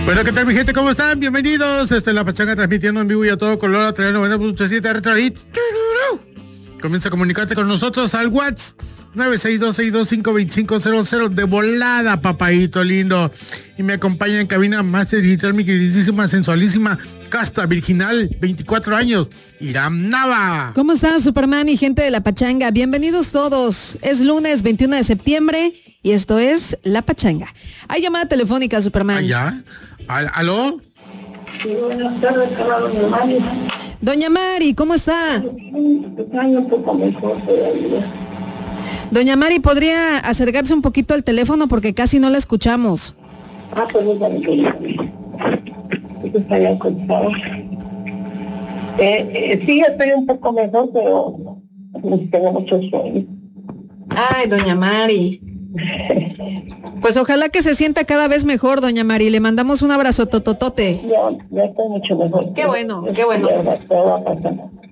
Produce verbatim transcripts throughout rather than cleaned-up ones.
Bueno, ¿qué tal, mi gente? ¿Cómo están? Bienvenidos. Esta es La Pachanga, transmitiendo en vivo y a todo color a través de noventa punto siete Retro Hits. Comienza a comunicarte con nosotros al WhatsApp nueve seis dos seis dos cinco dos cinco cero cero de volada, papayito lindo. Y me acompaña en cabina Master Digital, mi queridísima, sensualísima, casta, virginal, veinticuatro años, Iram Nava. ¿Cómo están, Superman y gente de La Pachanga? Bienvenidos todos. Es lunes veintiuno de septiembre y esto es La Pachanga. Hay llamada telefónica, Superman. ¿Allá? ¿Al- ¿Aló? Sí, buenas tardes, hola, doña Mari. Doña Mari, ¿cómo está? Está un poco mejor todavía. Doña Mari, ¿podría acercarse un poquito al teléfono porque casi no la escuchamos? Ah, permítame que llame. Esto está ya conectado. Eh, eh, sí, estoy un poco mejor, pero tengo mucho sueño. Ay, doña Mari. Pues ojalá que se sienta cada vez mejor, doña Mari. Le mandamos un abrazo tototote. Ya, ya estoy mucho mejor. Qué bueno, qué bueno. Ya va, todo va a pasar.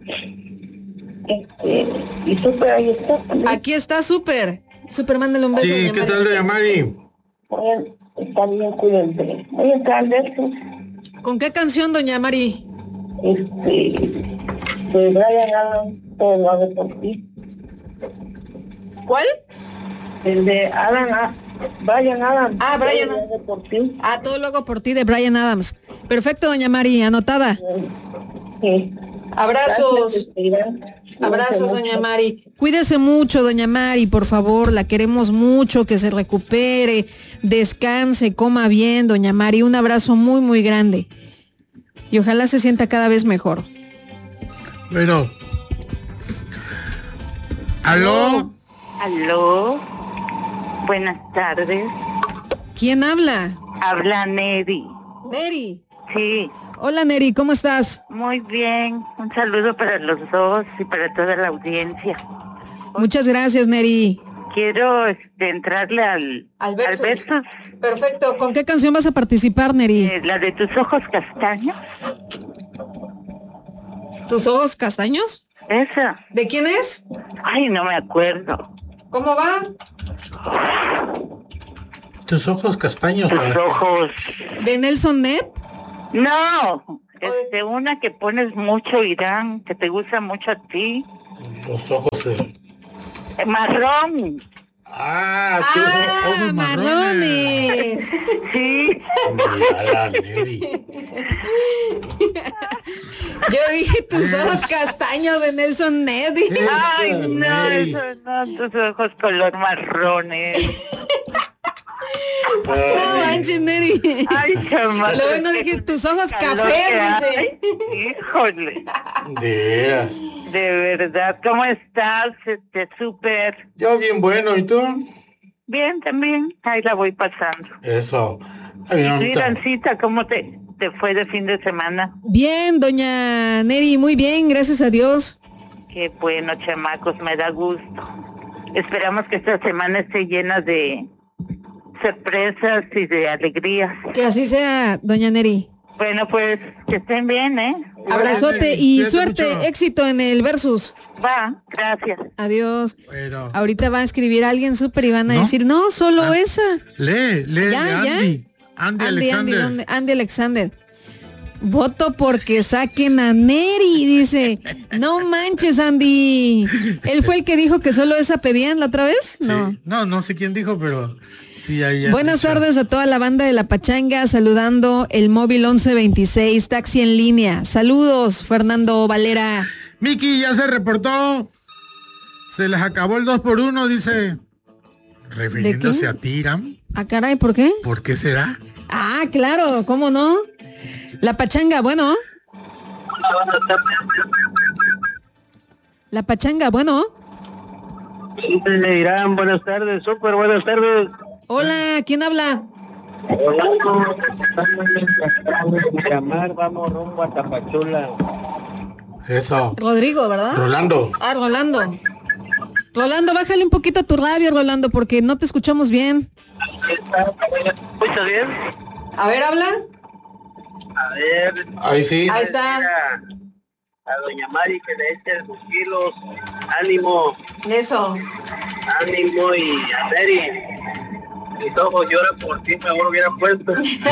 Este, y súper ahí está también. Aquí está súper. Súper, mándale un beso, Sí, doña ¿qué Mari. tal, doña Mari? Oigan, está bien, cuídense. Voy a entrar al verso. ¿Con qué canción, doña Mari? Este, de Brian Adams, todo lo hago por ti. ¿Cuál? El de Alan, A- Brian Adams. Ah, Brian todo lo hago por ti. Ah, todo lo hago por ti de Brian Adams. Perfecto, doña Mari, anotada. Sí. Abrazos. Gracias, Irán. Abrazos, Cuídense doña mucho. Mari. Cuídese mucho, doña Mari, por favor. La queremos mucho, que se recupere, descanse, coma bien, doña Mari. Un abrazo muy, muy grande. Y ojalá se sienta cada vez mejor. Bueno. ¿Aló? Aló, buenas tardes. ¿Quién habla? Habla Neri. Neri. Sí, Hola, Neri, ¿cómo estás? muy bien. Un saludo para los dos y para toda la audiencia. Muchas gracias, Neri. Quiero este, entrarle al, Al versus. versus, Perfecto. ¿Con qué canción vas a participar, Neri? eh, la de tus ojos castaños. ¿Tus ojos castaños? Esa. ¿De quién es? Ay, no me acuerdo. ¿Cómo va? Tus ojos castaños. Tus ¿sabes? ojos. ¿De Nelson Net? No, es de una que pones mucho, Irán, que te gusta mucho a ti. Los ojos. eh. Eh, marrón. Ah, tus ojos marrones. marrones. Sí. Mira, Neri. Yo dije tus ojos castaños de Nelson Ned. Ay, no, Neri. eso no, tus ojos color marrones. No manches, Neri. Ay, chamaco. Luego no dije tus ojos Calor café, que dice. hay. Híjole, De veras. de verdad, ¿cómo estás? Este, súper Yo bien bueno, ¿y tú? bien también. Ahí la voy pasando. Eso. Ay, Y tú, mamita. Irancita, ¿cómo te, te fue de fin de semana? Bien, doña Neri, muy bien, gracias a Dios. Qué bueno, chamacos, me da gusto. Esperamos que esta semana esté llena de sorpresas y de alegrías. Que así sea, doña Neri. Bueno, pues que estén bien, ¿eh? Abrazote y Cuídate suerte, mucho. éxito en el versus. Va, gracias. Adiós. Bueno. Ahorita va a escribir a alguien súper y van a ¿No? decir, no, solo Ah. esa. Lee, lee Ya, de ya. Andy. Andy, Andy, Alexander. Andy, ¿dónde? Andy Alexander. Voto porque saquen a Neri, dice. No manches, Andy. ¿Él fue el que dijo que solo esa pedían la otra vez? Sí. No. No, no sé quién dijo, pero sí, ahí. Buenas tardes a toda la banda de La Pachanga, saludando el móvil once veintiséis, taxi en línea. Saludos, Fernando Valera. Miki ya se reportó. Se les acabó el dos por uno, dice. Refiriéndose qué? a Tiram. Ah, caray, ¿por qué? ¿Por qué será? Ah, claro, ¿cómo no? La Pachanga, bueno. La Pachanga, bueno. Le dirán buenas tardes, súper buenas tardes. Hola, ¿quién habla? Llamar, vamos rumbo a Tapachula. Eso. Rodrigo, ¿verdad? Rolando. Ah, Rolando. Rolando, bájale un poquito a tu radio, Rolando, porque no te escuchamos bien. ¿Escucha bien? A ver, habla. A ver, Ahí sí. Ahí está. a, a doña Mari que le eche sus kilos. Ánimo, Eso. ánimo y a Neri. mis ojos lloran por ti, mejor hubiera puesto.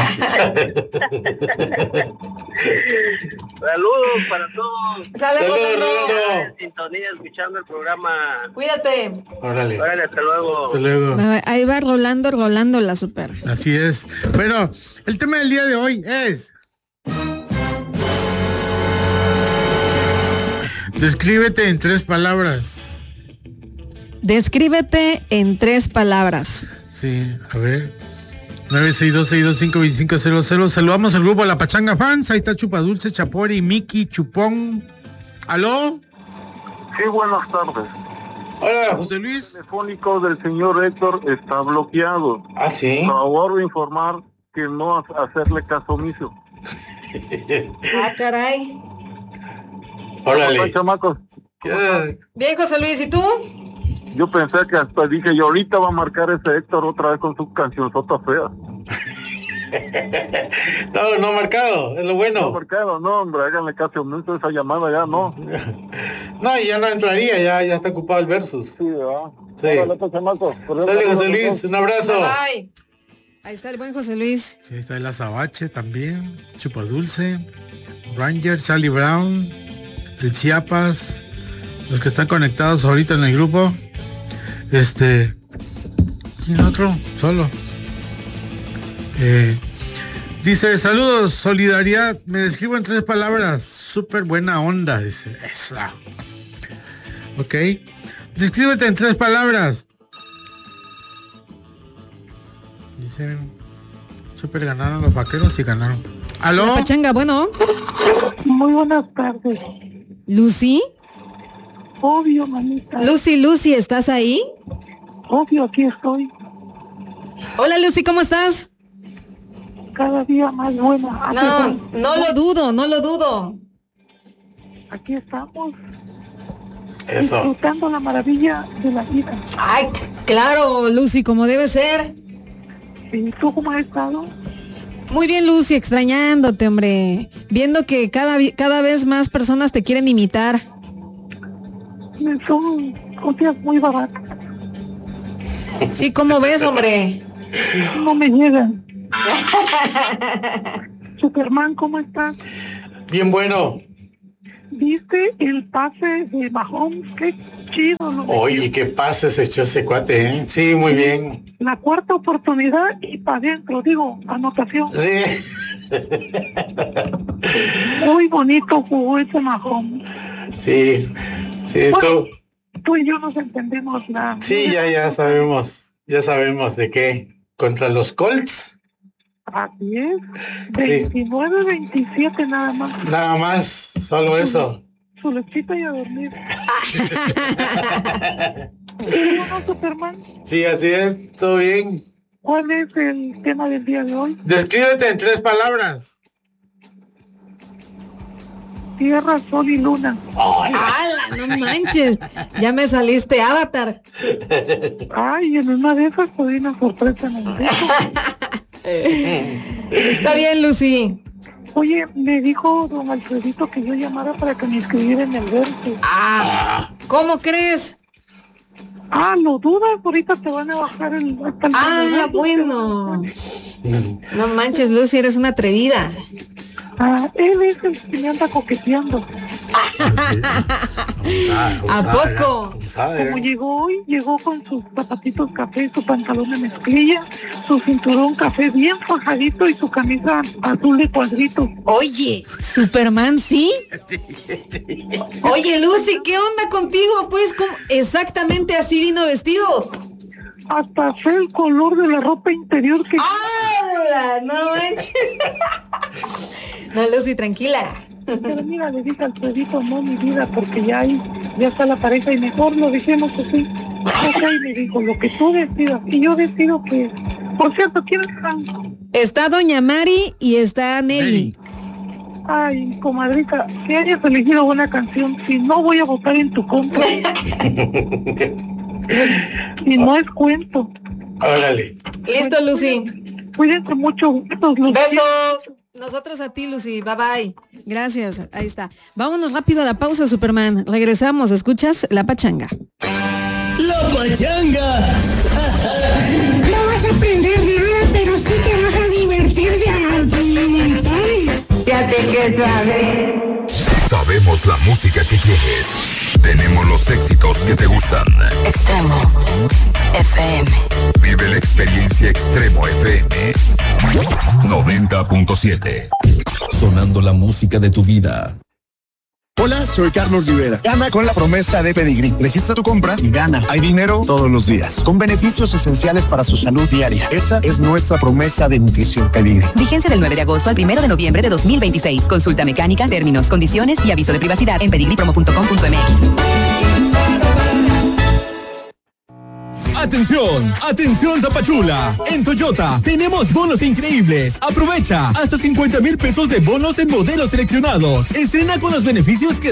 Saludos para todos. Saludos, En sintonía, escuchando el programa. Cuídate. Órale. Órale, hasta luego. Hasta luego. Ahí va rolando, rolando la super. Así es. Bueno, el tema del día de hoy es... Descríbete en tres palabras. Descríbete en tres palabras. Sí, a ver. nueve seis dos seis dos cinco dos cinco cero cero. Saludamos al grupo La Pachanga Fans. Ahí está Chupa Dulce, Chapori, Miki, Chupón. ¿Aló? Sí, buenas tardes. Hola, José Luis. El telefónico del señor Héctor está bloqueado. Ah, sí. Por favor, informar que no ha- hacerle caso omiso. Ah, caray. ¿Cómo están, chamacos? Bien, José Luis, ¿y tú? Yo pensé que hasta dije, yo ahorita va a marcar ese Héctor otra vez con su cancionzota fea. No, no marcado, es lo bueno. No, marcado, no, hombre, háganle caso omiso a esa llamada ya, no. No, y ya no entraría, ya, ya está ocupado el versus. Sí, ¿verdad? Sí. Órale, pues, chamacos. Dale, José Luis, un abrazo. Bye. Ahí está el buen José Luis. Sí, ahí está el Azabache también, Chupa Dulce, Ranger, Charlie Brown, el Chiapas, los que están conectados ahorita en el grupo. Este, ¿quién otro? Solo. Eh, dice, saludos, solidaridad, me describo en tres palabras, súper buena onda, dice, esa. Ok, descríbete en tres palabras. Dicen, súper ganaron los vaqueros y ganaron. ¿Aló? La Pachanga, bueno. Muy buenas tardes. Lucy. Obvio, manita. Lucy, Lucy, ¿estás ahí? Obvio, aquí estoy. Hola, Lucy, ¿cómo estás? Cada día más buena. No, no lo dudo, no lo dudo. Aquí estamos. Eso. Disfrutando la maravilla de la vida. Ay, claro, Lucy, como debe ser. ¿Y tú cómo has estado? Muy bien, Lucy, extrañándote, hombre. Viendo que cada, vi- cada vez más personas te quieren imitar. Son cosas muy baratas. Sí, ¿cómo ves, hombre? No me llegan. Superman, ¿cómo estás? Bien bueno. ¿Viste el pase de Mahomes? Qué chido. Lo Oye, qué pase se echó ese cuate, ¿eh? Sí, muy bien. La cuarta oportunidad y para adentro, digo, anotación. Sí. Muy bonito jugó ese Mahomes. Sí. Sí, esto. Bueno, tú y yo nos entendemos la. Sí, ya, ya sabemos. Ya sabemos de qué. Contra los Colts. Así es. veintinueve veintisiete nada más. Nada más, solo eso. Su lechita y a dormir. ¿Cómo no, Superman? Sí, así es, todo bien. ¿Cuál es el tema del día de hoy? Descríbete en tres palabras. Tierra, sol y luna. ¡Hala, no manches! Ya me saliste Avatar. Ay, en una de esas fue una sorpresa en el dedo. Está bien, Lucy. Oye, me dijo don Alfredito que yo llamara para que me inscribiera en el verso. Ah, ¿cómo crees? Ah, ¿lo dudas? Ahorita te van a bajar el... hasta el Ah, verso. bueno. No manches, Lucy, eres una atrevida. Ah, él es el que me anda coqueteando. ¿A poco? Como llegó hoy, llegó con sus zapatitos café, su pantalón de mezclilla, su cinturón café bien fajadito y su camisa azul de cuadritos. Oye, Superman, ¿sí? Oye, Lucy, ¿qué onda contigo? Pues, ¿cómo? Exactamente así vino vestido. Hasta sé el color de la ropa interior que... ¡Hala! No manches. No, Lucy, tranquila. Pero mira, le dije al Alfredito, no, mi vida, porque ya hay, ya está la pareja y mejor lo dejemos así. Ok, me dijo, lo que tú decidas. Y yo decido que... Por cierto, ¿quiénes están? Está Doña Mari y está Nelly. Ay, comadrita, si hayas elegido buena canción, si no voy a votar en tu contra. Y no es cuento. Órale. Listo, Lucy. Cuídense mucho. Besos, Lucy. Besos. Nosotros a ti, Lucy. Bye bye. Gracias. Ahí está. Vámonos rápido a la pausa, Superman. Regresamos. ¿Escuchas? La Pachanga. La Pachanga. No vas a pensar que saber. Sabemos la música que quieres. Tenemos los éxitos que te gustan. Extremo F M. Vive la experiencia Extremo F M. noventa punto siete. Sonando la música de tu vida. Hola, soy Carlos Rivera. Gana con la promesa de Pedigrí. Registra tu compra y gana. Hay dinero todos los días, con beneficios esenciales para su salud diaria. Esa es nuestra promesa de nutrición Pedigrí. Vigencia del nueve de agosto al primero de noviembre de dos mil veintiséis. Consulta mecánica, términos, condiciones y aviso de privacidad en pedigrí promo punto com punto m x. Atención, atención Tapachula. En Toyota tenemos bonos increíbles. Aprovecha hasta cincuenta mil pesos de bonos en modelos seleccionados. Estrena con los beneficios que